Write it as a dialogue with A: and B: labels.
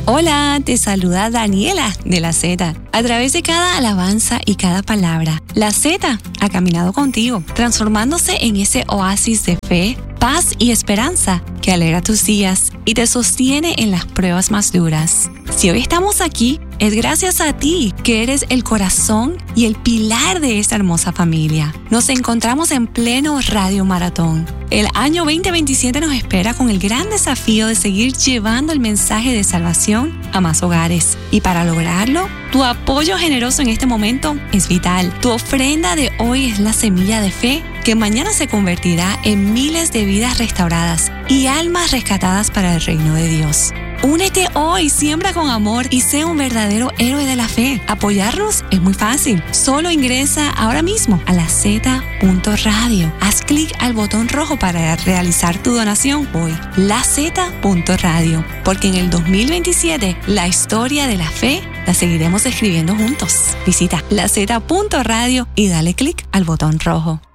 A: Hola, te saluda Daniela de La Z. A través de cada alabanza y cada palabra, La Z ha caminado contigo, transformándose en ese oasis de fe, paz y esperanza que alegra tus días y te sostiene en las pruebas más duras. Si hoy estamos aquí, es gracias a ti, que eres el corazón y el pilar de esta hermosa familia. Nos encontramos en pleno Radio Maratón. El año 2027 nos espera con el gran desafío de seguir llevando el mensaje de salvación a más hogares. Y para lograrlo, tu apoyo generoso en este momento es vital. Tu ofrenda de hoy es la semilla de fe que mañana se convertirá en miles de vidas restauradas y almas rescatadas para el reino de Dios. Únete hoy, siembra con amor y sé un verdadero héroe de la fe. Apoyarnos es muy fácil. Solo ingresa ahora mismo a laz.radio. Haz clic al botón rojo para realizar tu donación hoy. laz.radio. Porque en el 2027 la historia de la fe la seguiremos escribiendo juntos. Visita laz.radio y dale clic al botón rojo.